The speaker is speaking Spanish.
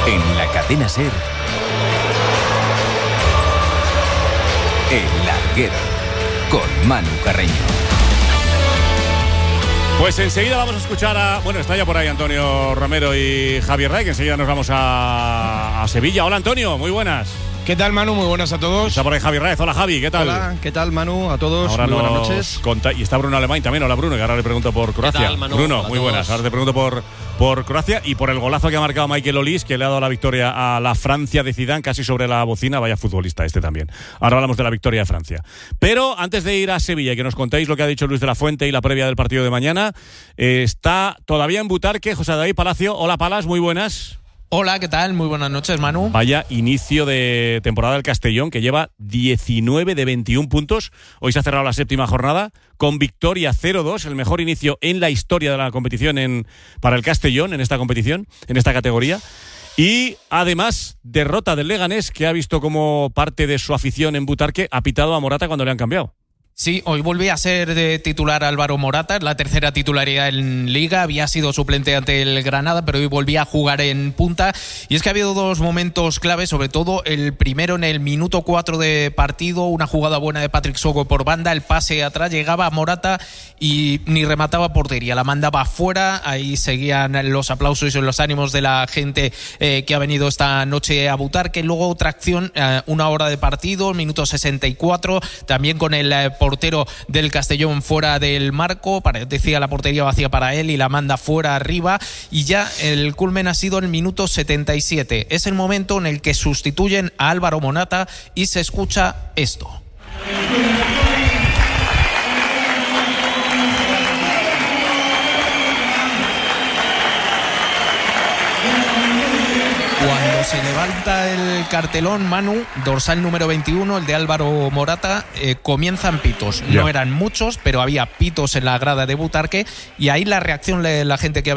En la cadena SER, El Larguero, con Manu Carreño. Pues enseguida vamos a escuchar a... Bueno, está ya por ahí Antonio Romero y Javier Ray, que enseguida nos vamos a Sevilla. Hola, Antonio, muy buenas. ¿Qué tal, Manu? Muy buenas a todos. Está por ahí Javier Raez. Hola, Javi, ¿qué tal? Hola, ¿qué tal, Manu? A todos, ahora muy buenas noches. Y está Bruno Alemán también. Hola, Bruno, que ahora le pregunto por Croacia. ¿Qué tal, Manu? Bruno, hola, muy buenas. Ahora te pregunto por Croacia y por el golazo que ha marcado Michael Olise, que le ha dado la victoria a la Francia de Zidane, casi sobre la bocina. Vaya futbolista este también. Ahora hablamos de la victoria de Francia. Pero antes de ir a Sevilla y que nos contéis lo que ha dicho Luis de la Fuente y la previa del partido de mañana, está todavía en Butarque José David Palacio. Hola, Palas, muy buenas. Hola, ¿qué tal? Muy buenas noches, Manu. Vaya inicio de temporada del Castellón, que lleva 19 de 21 puntos. Hoy se ha cerrado la séptima jornada con victoria 0-2, el mejor inicio en la historia de la competición para el Castellón, en esta competición, en esta categoría. Y además, derrota del Leganés, que ha visto como parte de su afición en Butarque ha pitado a Morata cuando le han cambiado. Sí, hoy volví a ser de titular Álvaro Morata, la tercera titularidad en Liga, había sido suplente ante el Granada, pero hoy volví a jugar en punta. Y es que ha habido dos momentos claves, sobre todo el primero en el minuto 4 de partido, una jugada buena de Patrick Sogo por banda, el pase atrás, llegaba a Morata y ni remataba portería, la mandaba afuera. Ahí seguían los aplausos y los ánimos de la gente que ha venido esta noche a Butarque. Luego otra acción, una hora de partido, minuto 64, también con el portero del Castellón fuera del marco, decía la portería vacía para él y la manda fuera arriba, y ya el culmen ha sido el minuto 77. Es el momento en el que sustituyen a Álvaro Morata y se escucha esto. Cuando se levanta el cartelón, Manu, dorsal número 21, el de Álvaro Morata, comienzan pitos. No eran muchos, pero había pitos en la grada de Butarque, y ahí la reacción de la gente que